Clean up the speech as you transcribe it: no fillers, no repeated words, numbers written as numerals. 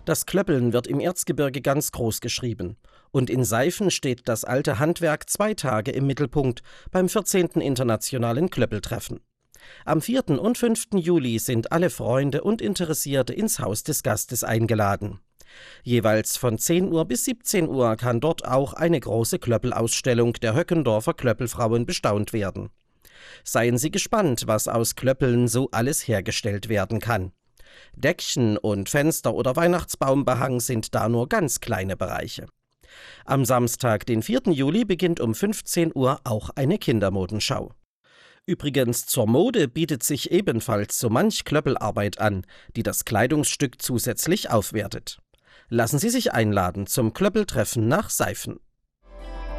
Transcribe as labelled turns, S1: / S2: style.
S1: Das Klöppeln wird im Erzgebirge ganz groß geschrieben. Und in Seifen steht das alte Handwerk 2 Tage im Mittelpunkt beim 14. Internationalen Klöppeltreffen. Am 4. und 5. Juli sind alle Freunde und Interessierte ins Haus des Gastes eingeladen. Jeweils von 10 Uhr bis 17 Uhr kann dort auch eine große Klöppelausstellung der Höckendorfer Klöppelfrauen bestaunt werden. Seien Sie gespannt, was aus Klöppeln so alles hergestellt werden kann. Deckchen und Fenster- oder Weihnachtsbaumbehang sind da nur ganz kleine Bereiche. Am Samstag, den 4. Juli, beginnt um 15 Uhr auch eine Kindermodenschau. Übrigens, zur Mode bietet sich ebenfalls so manch Klöppelarbeit an, die das Kleidungsstück zusätzlich aufwertet. Lassen Sie sich einladen zum Klöppeltreffen nach Seifen.